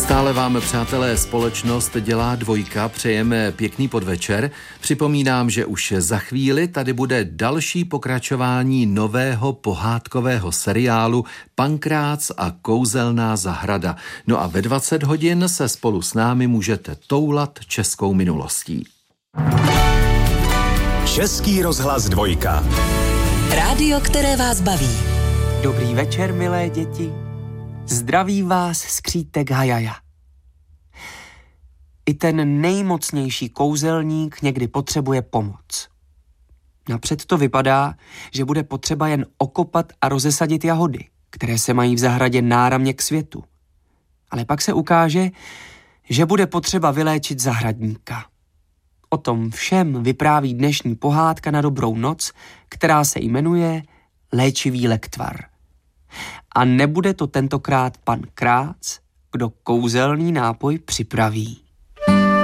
Stále vám, přátelé, společnost dělá Dvojka. Přejeme pěkný podvečer. Připomínám, že už za chvíli tady bude další pokračování nového pohádkového seriálu Pankrác a kouzelná zahrada. No a ve 20 hodin se spolu s námi můžete toulat českou minulostí. Český rozhlas Dvojka. Rádio, které vás baví. Dobrý večer, milé děti. Zdraví vás skřítek Hajaja. I ten nejmocnější kouzelník někdy potřebuje pomoc. Napřed to vypadá, že bude potřeba jen okopat a rozesadit jahody, které se mají v zahradě náramně k světu. Ale pak se ukáže, že bude potřeba vyléčit zahradníka. O tom všem vypráví dnešní pohádka na dobrou noc, která se jmenuje Léčivý lektvar. A nebude to tentokrát pan Krác, kdo kouzelný nápoj připraví.